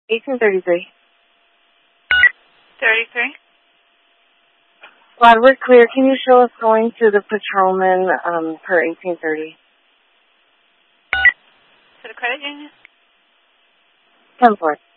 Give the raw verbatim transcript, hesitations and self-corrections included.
eighteen thirty-three. thirty-three. Squad, we're clear. Can you show us going to the patrolman um, per eighteen thirty? To the credit union? ten four.